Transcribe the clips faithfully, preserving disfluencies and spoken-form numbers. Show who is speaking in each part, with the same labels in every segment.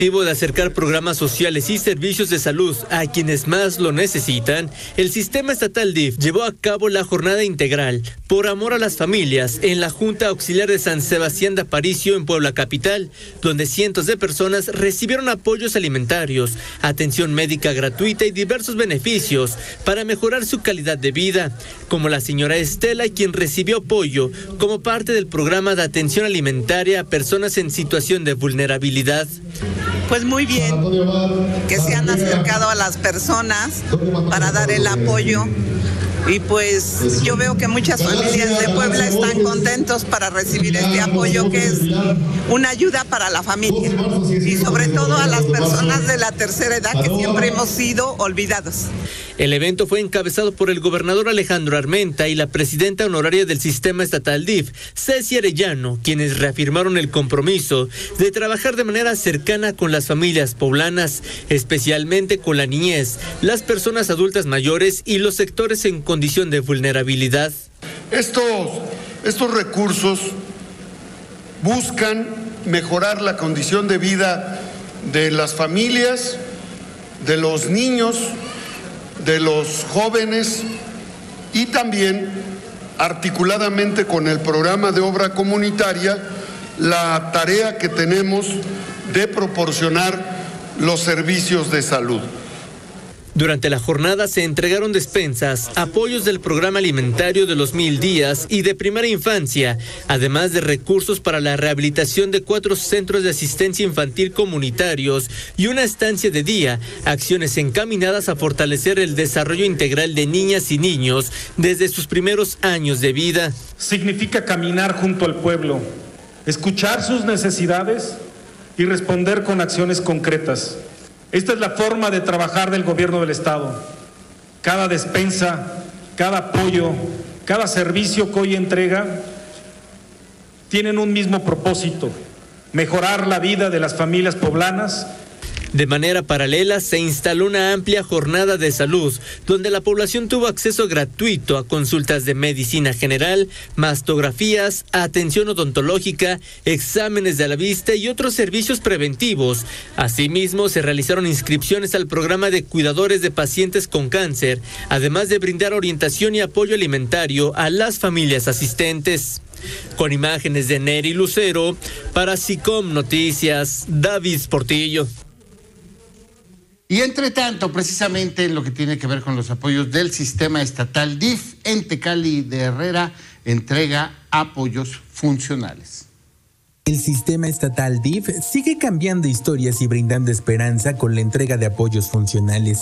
Speaker 1: De acercar programas sociales y servicios de salud a quienes más lo necesitan, el Sistema Estatal D I F llevó a cabo la jornada integral por amor a las familias en la Junta Auxiliar de San Sebastián de Aparicio en Puebla Capital, donde cientos de personas recibieron apoyos alimentarios, atención médica gratuita y diversos beneficios para mejorar su calidad de vida, como la señora Estela, quien recibió apoyo como parte del programa de atención alimentaria a personas en situación de vulnerabilidad.
Speaker 2: Pues muy bien, que se han acercado a las personas para dar el apoyo y pues yo veo que muchas familias de Puebla están contentos para recibir este apoyo que es una ayuda para la familia y sobre todo a las personas de la tercera edad que siempre hemos sido olvidados.
Speaker 1: El evento fue encabezado por el gobernador Alejandro Armenta y la presidenta honoraria del Sistema Estatal D I F, Ceci Arellano, quienes reafirmaron el compromiso de trabajar de manera cercana con las familias poblanas, especialmente con la niñez, las personas adultas mayores y los sectores en condición de vulnerabilidad.
Speaker 3: Estos, estos recursos buscan mejorar la condición de vida de las familias, de los niños, de los jóvenes y también articuladamente con el programa de obra comunitaria, la tarea que tenemos de proporcionar los servicios de salud.
Speaker 1: Durante la jornada se entregaron despensas, apoyos del programa alimentario de los mil días y de primera infancia, además de recursos para la rehabilitación de cuatro centros de asistencia infantil comunitarios y una estancia de día, acciones encaminadas a fortalecer el desarrollo integral de niñas y niños desde sus primeros años de vida.
Speaker 4: Significa caminar junto al pueblo, escuchar sus necesidades y responder con acciones concretas. Esta es la forma de trabajar del gobierno del Estado. Cada despensa, cada apoyo, cada servicio que hoy entrega tienen un mismo propósito: mejorar la vida de las familias poblanas.
Speaker 1: De manera paralela, se instaló una amplia jornada de salud, donde la población tuvo acceso gratuito a consultas de medicina general, mastografías, atención odontológica, exámenes de la vista y otros servicios preventivos. Asimismo, se realizaron inscripciones al programa de cuidadores de pacientes con cáncer, además de brindar orientación y apoyo alimentario a las familias asistentes. Con imágenes de Neri Lucero, para SICOM Noticias, David Portillo.
Speaker 5: Y entre tanto, precisamente en lo que tiene que ver con los apoyos del Sistema Estatal D I F, en Tecali de Herrera entrega apoyos funcionales.
Speaker 6: El Sistema Estatal D I F sigue cambiando historias y brindando esperanza con la entrega de apoyos funcionales.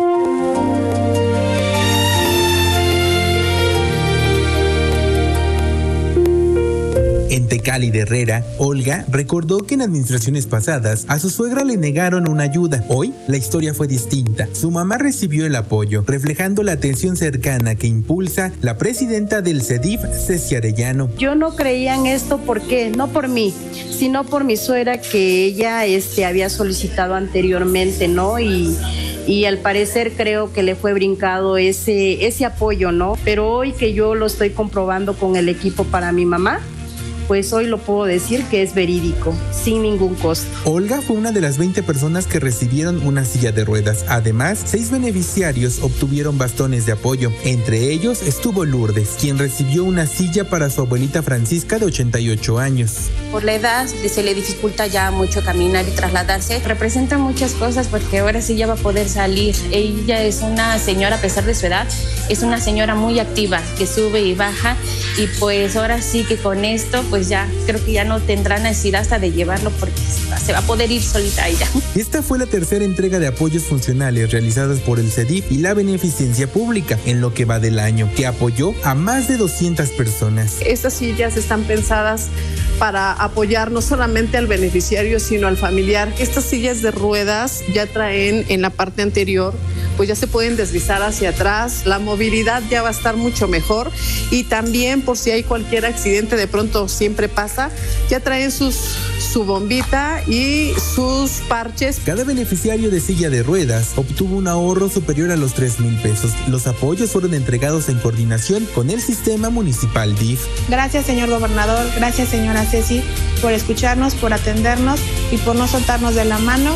Speaker 6: En Tecali de Herrera, Olga recordó que en administraciones pasadas a su suegra le negaron una ayuda. Hoy, la historia fue distinta. Su mamá recibió el apoyo, reflejando la atención cercana que impulsa la presidenta del C E D I F, Ceci Arellano.
Speaker 7: Yo no creía en esto, ¿por qué? No por mí, sino por mi suegra, que ella este, había solicitado anteriormente, ¿no? Y... y al parecer creo que le fue brincado ese, ese apoyo, ¿no? Pero hoy que yo lo estoy comprobando con el equipo para mi mamá, pues hoy lo puedo decir que es verídico, sin ningún costo.
Speaker 6: Olga fue una de las veinte personas que recibieron una silla de ruedas. Además, seis beneficiarios obtuvieron bastones de apoyo. Entre ellos estuvo Lourdes, quien recibió una silla para su abuelita Francisca de ochenta y ocho años.
Speaker 8: Por la edad se le dificulta ya mucho caminar y trasladarse. Representa muchas cosas porque ahora sí ya va a poder salir. Ella es una señora, a pesar de su edad, es una señora muy activa, que sube y baja, y pues ahora sí que con esto pues ya creo que ya no tendrá necesidad hasta de llevarlo porque se va a poder ir solita ella.
Speaker 6: Esta fue la tercera entrega de apoyos funcionales realizadas por el C E D I F y la Beneficencia Pública en lo que va del año, que apoyó a más de doscientas personas.
Speaker 9: Estas sillas están pensadas para apoyar no solamente al beneficiario, sino al familiar. Estas sillas de ruedas ya traen en la parte anterior, pues ya se pueden deslizar hacia atrás, la movilidad ya va a estar mucho mejor, y también por si hay cualquier accidente, de pronto siempre pasa, ya traen sus, su bombita y sus parches.
Speaker 6: Cada beneficiario de silla de ruedas obtuvo un ahorro superior a los tres mil pesos. Los apoyos fueron entregados en coordinación con el Sistema Municipal D I F.
Speaker 10: Gracias, señor gobernador, gracias, señora Ceci, por escucharnos, por atendernos y por no soltarnos de la mano.